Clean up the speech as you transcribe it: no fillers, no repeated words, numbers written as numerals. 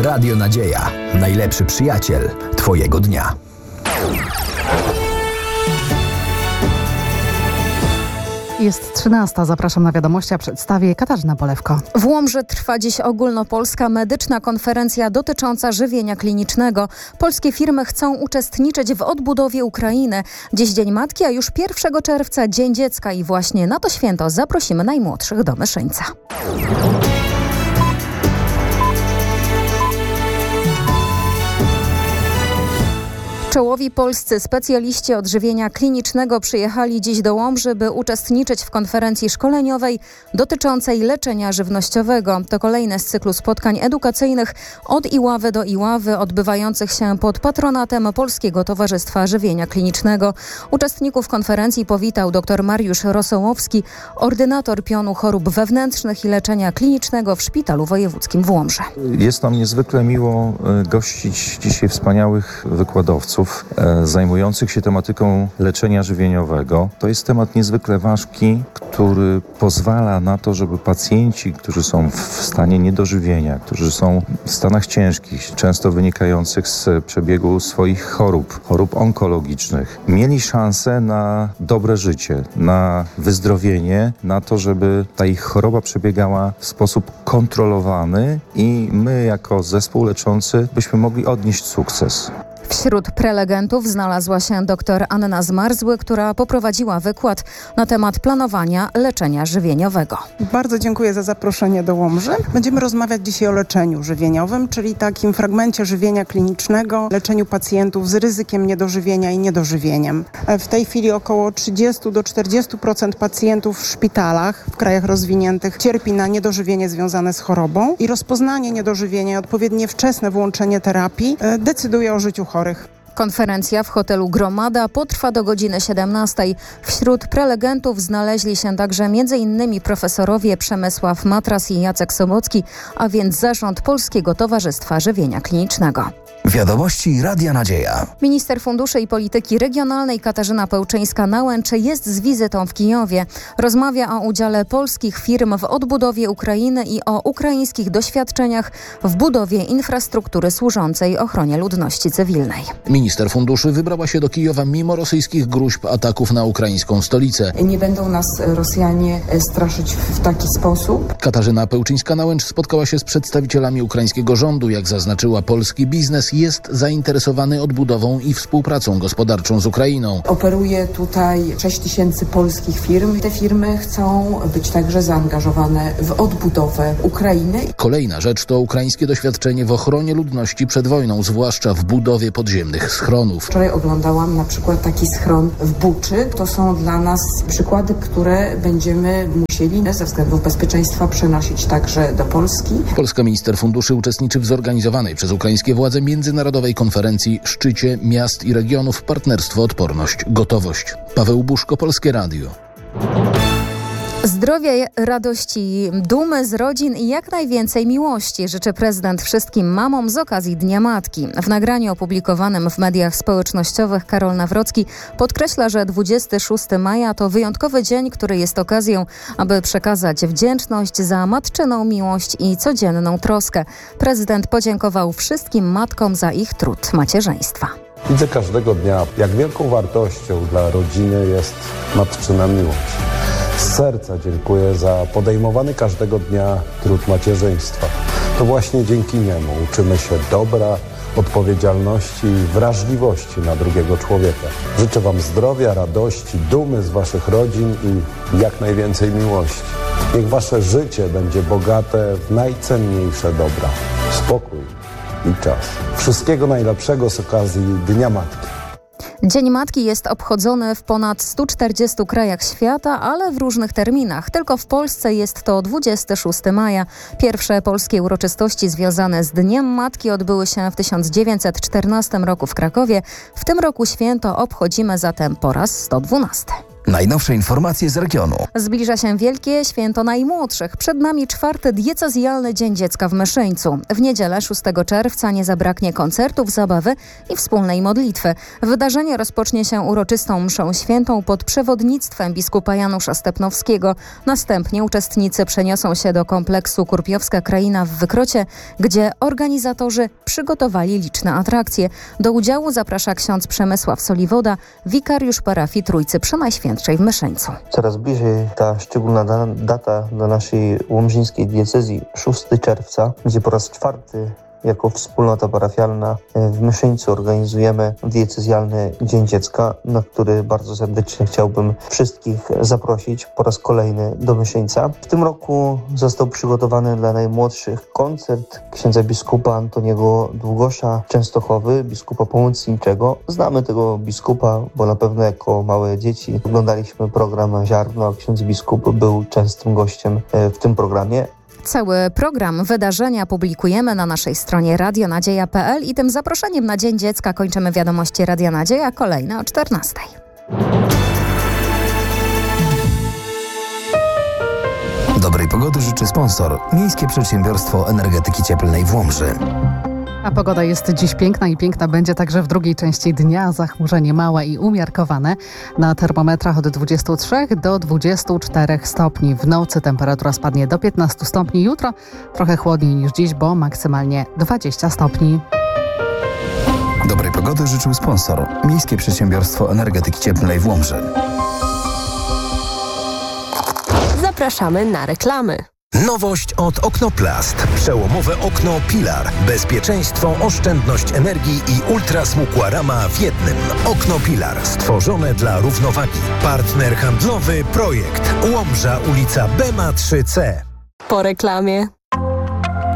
Radio Nadzieja. Najlepszy przyjaciel Twojego dnia. Jest 13. Zapraszam na wiadomości, a przedstawię Katarzyna Polewko. W Łomży trwa dziś ogólnopolska medyczna konferencja dotycząca żywienia klinicznego. Polskie firmy chcą uczestniczyć w odbudowie Ukrainy. Dziś Dzień Matki, a już 1 czerwca Dzień Dziecka i właśnie na to święto zaprosimy najmłodszych do Myszyńca. Czołowi polscy specjaliści odżywienia klinicznego przyjechali dziś do Łomży, by uczestniczyć w konferencji szkoleniowej dotyczącej leczenia żywnościowego. To kolejne z cyklu spotkań edukacyjnych od Iławy do Iławy, odbywających się pod patronatem Polskiego Towarzystwa Żywienia Klinicznego. Uczestników konferencji powitał dr Mariusz Rosołowski, ordynator pionu chorób wewnętrznych i leczenia klinicznego w Szpitalu Wojewódzkim w Łomży. Jest nam niezwykle miło gościć dzisiaj wspaniałych wykładowców zajmujących się tematyką leczenia żywieniowego. To jest temat niezwykle ważki, który pozwala na to, żeby pacjenci, którzy są w stanie niedożywienia, którzy są w stanach ciężkich, często wynikających z przebiegu swoich chorób onkologicznych, mieli szansę na dobre życie, na wyzdrowienie, na to, żeby ta ich choroba przebiegała w sposób kontrolowany i my jako zespół leczący byśmy mogli odnieść sukces. Wśród prelegentów znalazła się dr Anna Zmarzły, która poprowadziła wykład na temat planowania leczenia żywieniowego. Bardzo dziękuję za zaproszenie do Łomży. Będziemy rozmawiać dzisiaj o leczeniu żywieniowym, czyli takim fragmencie żywienia klinicznego, leczeniu pacjentów z ryzykiem niedożywienia i niedożywieniem. W tej chwili około 30 do 40% pacjentów w szpitalach w krajach rozwiniętych cierpi na niedożywienie związane z chorobą i rozpoznanie niedożywienia i odpowiednie wczesne włączenie terapii decyduje o życiu chorych. Konferencja w hotelu Gromada potrwa do godziny 17. Wśród prelegentów znaleźli się także m.in. profesorowie Przemysław Matras i Jacek Sobocki, a więc zarząd Polskiego Towarzystwa Żywienia Klinicznego. Wiadomości Radia Nadzieja. Minister Funduszy i Polityki Regionalnej Katarzyna Pełczyńska-Nałęcz jest z wizytą w Kijowie. Rozmawia o udziale polskich firm w odbudowie Ukrainy i o ukraińskich doświadczeniach w budowie infrastruktury służącej ochronie ludności cywilnej. Minister funduszy wybrała się do Kijowa mimo rosyjskich gróźb ataków na ukraińską stolicę. Nie będą nas Rosjanie straszyć w taki sposób. Katarzyna Pełczyńska-Nałęcz spotkała się z przedstawicielami ukraińskiego rządu. Jak zaznaczyła, polski biznes jest zainteresowany odbudową i współpracą gospodarczą z Ukrainą. Operuje tutaj 6 000 polskich firm. Te firmy chcą być także zaangażowane w odbudowę Ukrainy. Kolejna rzecz to ukraińskie doświadczenie w ochronie ludności przed wojną, zwłaszcza w budowie podziemnych schronów. Wczoraj oglądałam na przykład taki schron w Buczy. To są dla nas przykłady, które będziemy musieli ze względów bezpieczeństwa przenosić także do Polski. Polska minister funduszy uczestniczy w zorganizowanej przez ukraińskie władze międzynarodowej konferencji Szczycie Miast i Regionów Partnerstwo, Odporność, Gotowość. Paweł Buszko, Polskie Radio. Zdrowia, radości, dumy z rodzin i jak najwięcej miłości życzy prezydent wszystkim mamom z okazji Dnia Matki. W nagraniu opublikowanym w mediach społecznościowych Karol Nawrocki podkreśla, że 26 maja to wyjątkowy dzień, który jest okazją, aby przekazać wdzięczność za matczyną miłość i codzienną troskę. Prezydent podziękował wszystkim matkom za ich trud macierzyństwa. Widzę każdego dnia, jak wielką wartością dla rodziny jest matczyna miłość. Z serca dziękuję za podejmowany każdego dnia trud macierzyństwa. To właśnie dzięki niemu uczymy się dobra, odpowiedzialności i wrażliwości na drugiego człowieka. Życzę Wam zdrowia, radości, dumy z Waszych rodzin i jak najwięcej miłości. Niech Wasze życie będzie bogate w najcenniejsze dobra. Spokój i czas. Wszystkiego najlepszego z okazji Dnia Matki. Dzień Matki jest obchodzony w ponad 140 krajach świata, ale w różnych terminach. Tylko w Polsce jest to 26 maja. Pierwsze polskie uroczystości związane z Dniem Matki odbyły się w 1914 roku w Krakowie. W tym roku święto obchodzimy zatem po raz 112. Najnowsze informacje z regionu. Zbliża się Wielkie Święto Najmłodszych. Przed nami 4. diecezjalny Dzień Dziecka w Myszyńcu. W niedzielę 6 czerwca nie zabraknie koncertów, zabawy i wspólnej modlitwy. Wydarzenie rozpocznie się uroczystą mszą świętą pod przewodnictwem biskupa Janusza Stepnowskiego. Następnie uczestnicy przeniosą się do kompleksu Kurpiowska Kraina w Wykrocie, gdzie organizatorzy przygotowali liczne atrakcje. Do udziału zaprasza ksiądz Przemysław Soliwoda, wikariusz parafii Trójcy Przenajświętszej w Myszyńcu. Coraz bliżej ta szczególna data dla naszej łomżyńskiej diecezji, 6 czerwca, gdzie po raz 4 jako wspólnota parafialna w Myszyńcu organizujemy diecezjalny Dzień Dziecka, na który bardzo serdecznie chciałbym wszystkich zaprosić po raz kolejny do Myszyńca. W tym roku został przygotowany dla najmłodszych koncert księdza biskupa Antoniego Długosza Częstochowy, biskupa pomocniczego. Znamy tego biskupa, bo na pewno jako małe dzieci oglądaliśmy program Ziarno, a ksiądz biskup był częstym gościem w tym programie. Cały program wydarzenia publikujemy na naszej stronie radionadzieja.pl i tym zaproszeniem na Dzień Dziecka kończymy wiadomości Radia Nadzieja, kolejne o 14:00. Dobrej pogody życzy sponsor. Miejskie Przedsiębiorstwo Energetyki Cieplnej w Łomży. A pogoda jest dziś piękna i piękna będzie także w drugiej części dnia. Zachmurzenie małe i umiarkowane. Na termometrach od 23 do 24 stopni. W nocy temperatura spadnie do 15 stopni. Jutro trochę chłodniej niż dziś, bo maksymalnie 20 stopni. Dobrej pogody życzył sponsor. Miejskie Przedsiębiorstwo Energetyki Cieplnej w Łomży. Zapraszamy na reklamy. Nowość od Oknoplast. Przełomowe okno Pilar. Bezpieczeństwo, oszczędność energii i ultrasmukła rama w jednym. Okno Pilar. Stworzone dla równowagi. Partner handlowy Projekt. Łomża, ulica Bema 3C. Po reklamie.